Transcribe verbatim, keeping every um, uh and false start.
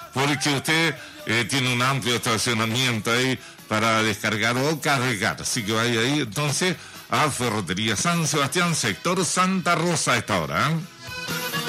porque usted eh, tiene un amplio estacionamiento ahí para descargar o cargar. Así que vaya ahí entonces a Ferretería San Sebastián, sector Santa Rosa a esta hora, ¿eh?